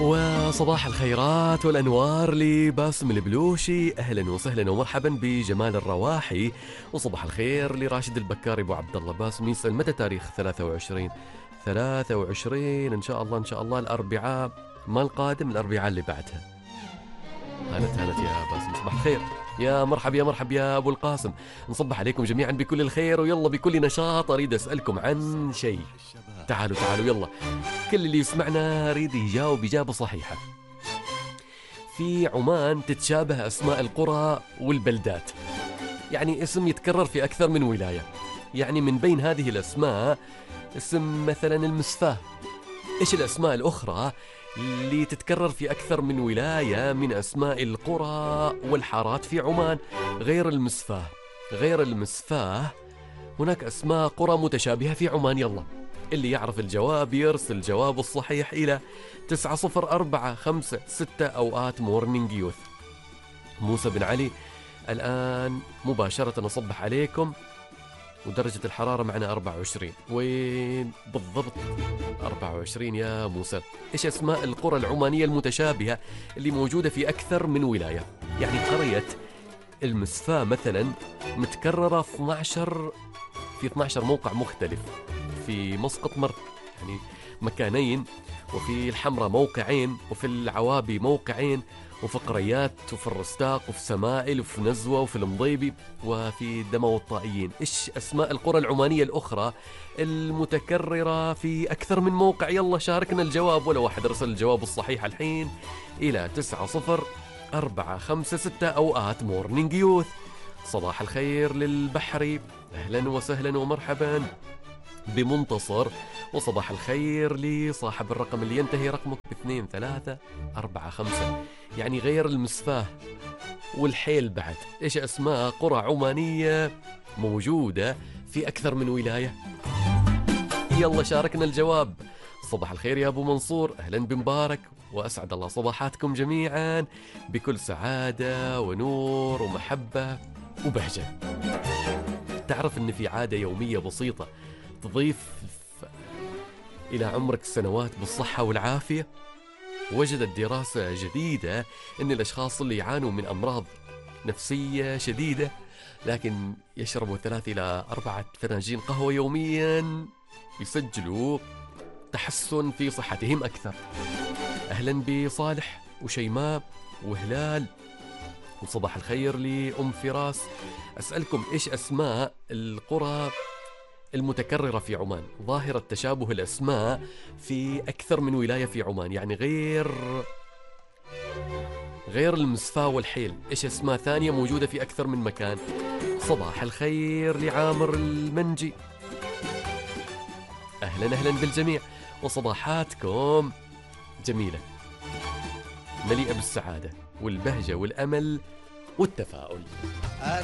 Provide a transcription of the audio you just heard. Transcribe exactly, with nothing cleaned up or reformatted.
وصباح الخيرات والأنوار لباسم البلوشي، أهلا وسهلا ومرحبا بجمال الرواحي. وصباح الخير لراشد البكاري أبو عبد الله. باسم يسأل متى تاريخ ثلاثة وعشرين ثلاثة وعشرين؟ إن شاء الله إن شاء الله الأربعاء، ما القادم، الأربعاء اللي بعدها. هانت هانت يا باسم، صباح الخير، يا مرحب يا مرحب يا أبو القاسم. نصبح عليكم جميعا بكل الخير ويلا بكل نشاط. أريد أسألكم عن شيء. تعالوا تعالوا يلا، كل اللي يسمعنا أريد يجاوب إجابة صحيحة. في عمان تتشابه أسماء القرى والبلدات، يعني اسم يتكرر في أكثر من ولاية. يعني من بين هذه الأسماء اسم مثلا المسفاه. إيش الأسماء الأخرى اللي تتكرر في أكثر من ولاية من أسماء القرى والحارات في عمان غير المسفاه؟ غير المسفاه هناك أسماء قرى متشابهة في عمان. يلا اللي يعرف الجواب يرسل جوابه الصحيح إلى تسعة صفر أربعة خمسة ستة أوقات مورنينج يوث. موسى بن علي الآن مباشرة نصبح عليكم، ودرجة الحرارة معنا أربعة وعشرين. وين بالضبط أربعة وعشرين يا موسى؟ إيش أسماء القرى العمانية المتشابهة اللي موجودة في أكثر من ولاية؟ يعني قرية المسفاه مثلا متكررة اثنا عشر في اثنا عشر موقع مختلف. في مسقط مر يعني مكانين، وفي الحمراء موقعين، وفي العوابي موقعين، وفي قريات، وفي الرستاق، وفي سمائل، وفي نزوة، وفي المضيبي، وفي دمى والطائيين. إيش أسماء القرى العمانية الأخرى المتكررة في أكثر من موقع؟ يلا شاركنا الجواب، ولا واحد رسل الجواب الصحيح الحين إلى تسعة صفر أربعة خمسة ستة أوقات مورنينج يوث. صباح الخير للبحري، أهلا وسهلا ومرحبا بمنتصر. وصباح الخير لصاحب الرقم اللي ينتهي رقمك باثنين ثلاثة أربعة خمسة. يعني غير المسفاه والحيل بعد، إيش أسماء قرى عمانية موجودة في أكثر من ولاية؟ يلا شاركنا الجواب. صباح الخير يا أبو منصور، أهلا بمبارك، وأسعد الله صباحاتكم جميعا بكل سعادة ونور ومحبة وبهجة. تعرف أن في عادة يومية بسيطة تضيف إلى عمرك سنوات بالصحة والعافية؟ وجدت دراسة جديدة أن الأشخاص اللي يعانوا من أمراض نفسية شديدة لكن يشربوا ثلاث إلى أربعة فناجين قهوة يوميا يسجلوا تحسن في صحتهم أكثر. أهلا بصالح وشيماء وهلال، وصباح الخير لأم فراس. أسألكم إيش أسماء القرى المتكررة في عمان؟ ظاهرة تشابه الأسماء في أكثر من ولاية في عمان، يعني غير غير المسفاه والحيل. إيش أسماء ثانية موجودة في أكثر من مكان؟ صباح الخير لعامر المنجي، أهلا أهلا بالجميع، وصباحاتكم جميلة مليئة بالسعادة والبهجة والأمل والتفاؤل.